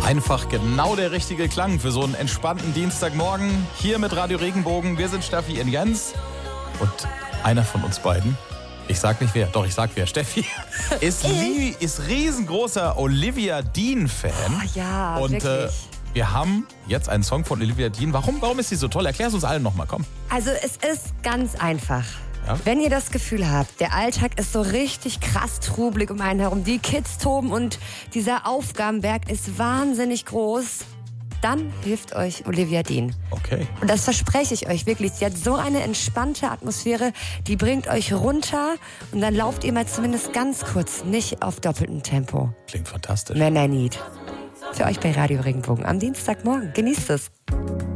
Einfach genau der richtige Klang für so einen entspannten Dienstagmorgen. Hier mit Radio Regenbogen. Wir sind Steffi und Jens. Und einer von uns beiden, ich sag nicht wer, doch ich sag wer, Steffi, ist riesengroßer Olivia Dean-Fan. Oh ja, und wirklich. Wir haben jetzt einen Song von Olivia Dean. Warum ist sie so toll? Erklär es uns allen nochmal, komm. Also es ist ganz einfach. Ja? Wenn ihr das Gefühl habt, der Alltag ist so richtig krass trubelig um einen herum, die Kids toben und dieser Aufgabenberg ist wahnsinnig groß, dann hilft euch Olivia Dean. Okay. Und das verspreche ich euch wirklich. Sie hat so eine entspannte Atmosphäre, die bringt euch runter und dann lauft ihr mal zumindest ganz kurz, nicht auf doppeltem Tempo. Klingt fantastisch. When I Need. Für euch bei Radio Regenbogen am Dienstagmorgen. Genießt es.